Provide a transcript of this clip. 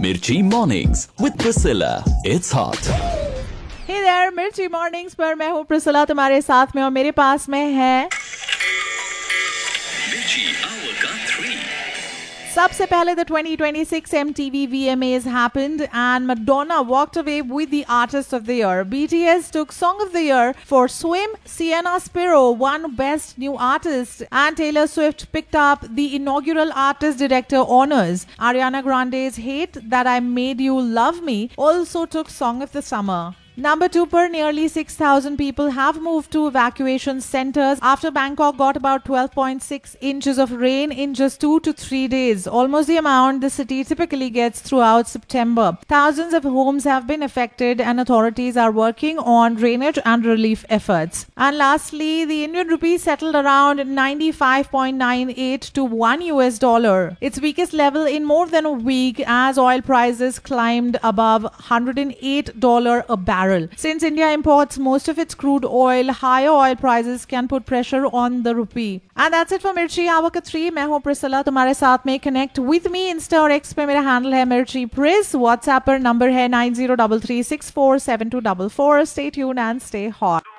Mirchi Mornings with Priscilla. It's hot. Hey there, मिर्ची mornings पर मैं हूँ प्रिसिला तुम्हारे साथ में और मेरे पास में है सबसे पहले the 2026 MTV VMAs happened and Madonna walked away with the Artist of the Year. BTS took Song of the Year for Swim. Sienna Spiro won Best New Artist and Taylor Swift picked up the inaugural Artist Director honors. Ariana Grande's Hate That I Made You Love Me also took Song of the Summer. Number 2 per nearly 6,000 people have moved to evacuation centers after Bangkok got about 12.6 inches of rain in just 2 to 3 days, almost the amount the city typically gets throughout September. Thousands of homes have been affected and authorities are working on drainage and relief efforts. And lastly, the Indian rupee settled around 95.98 to $1, its weakest level in more than a week as oil prices climbed above $108 a barrel. Since India imports most of its crude oil, higher oil prices can put pressure on the rupee. And that's it for Mirchi Hour का 3. मैं हूँ Priscilla तुम्हारे साथ में. Connect with me Insta और X पे मेरा handle है Mirchi Pris. WhatsApp पर number है 9033647244. Stay tuned and stay hot.